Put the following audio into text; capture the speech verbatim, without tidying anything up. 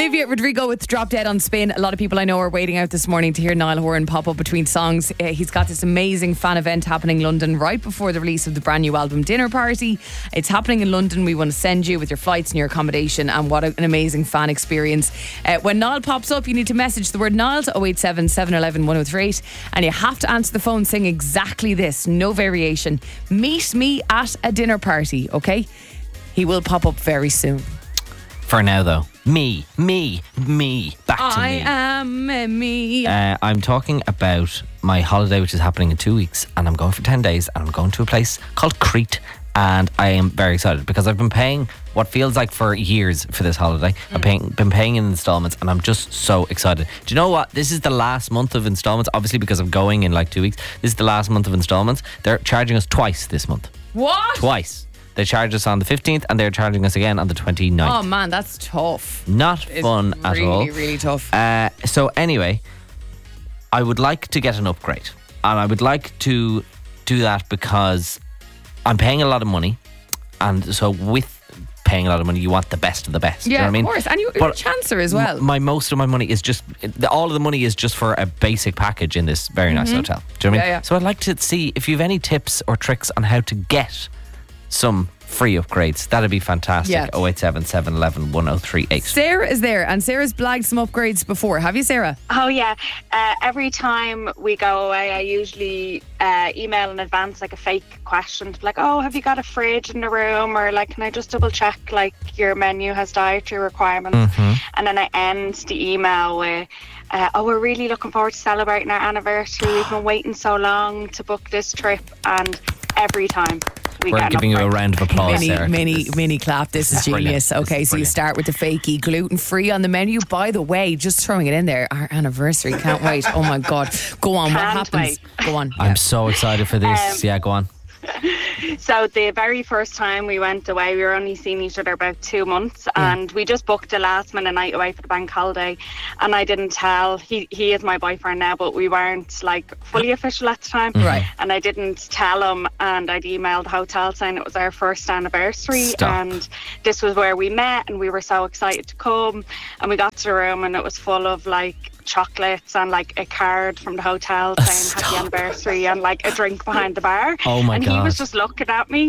Olivia Rodrigo with Drop Dead on Spin. A lot of people I know are waiting out this morning to hear Niall Horan pop up between songs. Uh, he's got this amazing fan event happening in London right before the release of the brand new album Dinner Party. It's happening in London. We want to send you with your flights and your accommodation, and what an amazing fan experience. Uh, when Niall pops up, you need to message the word Niall to oh eight seven, seven one one, one oh three eight, and you have to answer the phone saying exactly this, no variation. Meet me at a dinner party, okay? He will pop up very soon. For now, though, me, me, me, back to I me. I am me. Uh, I'm talking about my holiday, which is happening in two weeks, and I'm going for ten days, and I'm going to a place called Crete, and I am very excited because I've been paying what feels like for years for this holiday. Mm. I've paying, been paying in installments, and I'm just so excited. Do you know what? This is the last month of installments, obviously because I'm going in like two weeks. This is the last month of installments. They're charging us twice this month. What? Twice. They charged us on the fifteenth and they're charging us again on the twenty-ninth. Oh man, that's tough. Not it's fun really, at all. Really, really tough. Uh, so anyway, I would like to get an upgrade. And I would like to do that because I'm paying a lot of money. And so with paying a lot of money, you want the best of the best. Yeah, you know what of I mean? course. And you, you're a chancer as well. My most of my money is just, all of the money is just for a basic package in this very nice Mm-hmm. hotel. Do you know what I mean? Yeah, yeah. So I'd like to see if you have any tips or tricks on how to get some free upgrades. That'd be fantastic. Yeah. oh eight seven, seven one one, one oh three eight. Sarah is there, and Sarah's blagged some upgrades before. Have you, Sarah? Oh yeah. Uh, every time we go away, I usually uh, email in advance like a fake question, like, "Oh, have you got a fridge in the room?" Or like, "Can I just double check like your menu has dietary requirements?" Mm-hmm. And then I end the email with, uh, "Oh, we're really looking forward to celebrating our anniversary. We've been waiting so long to book this trip," and every time. We We're get giving you a upgrade. round of applause, Mini, Sarah. mini, This- mini clap. This is brilliant. genius. This Okay, is so you brilliant. start with the fakey, gluten free on the menu. By the way, just throwing it in there, our anniversary. Can't wait. Oh my God. Go on. What Can't happens? wait. Go on. I'm Yeah. so excited for this. Um, yeah, go on. So the very first time we went away, we were only seeing each other about two months, and we just booked a last minute night away for the bank holiday. And I didn't tell, he he is my boyfriend now, but we weren't like fully official at the time. Right. And I didn't tell him, and I'd emailed the hotel saying it was our first anniversary. Stop. And this was where we met, and we were so excited to come. And we got to the room, and it was full of like chocolates and like a card from the hotel saying happy anniversary and like a drink behind the bar. Oh my and he was God. just looking at me